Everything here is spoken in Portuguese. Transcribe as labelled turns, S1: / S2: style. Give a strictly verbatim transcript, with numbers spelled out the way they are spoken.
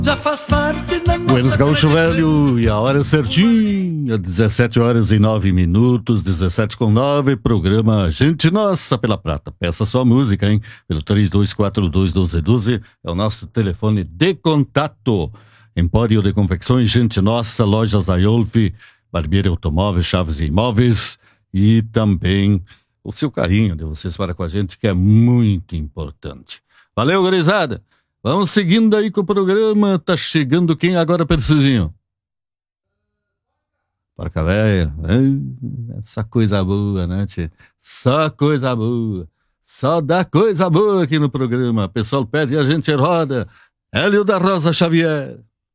S1: Já faz parte da nossa
S2: Buenos Gaúcho
S1: tradição.
S2: Velho, e a hora certinha, dezessete horas e nove minutos, dezessete com nove, programa Gente Nossa pela Prata. Peça sua música, hein? Pelo três dois quatro dois, um dois um dois, é o nosso telefone de contato. Empório de Confecções Gente Nossa, Lojas da Iolf, Barbeiro Automóveis, Chaves e Imóveis, e também o seu carinho de vocês para com a gente, que é muito importante. Valeu, gurizada! Vamos seguindo aí com o programa. Tá chegando quem agora, Percizinho? Porca véia. Essa coisa boa, né, tchê? Só coisa boa. Só dá coisa boa aqui no programa. O pessoal pede e a gente roda. Hélio da Rosa Xavier.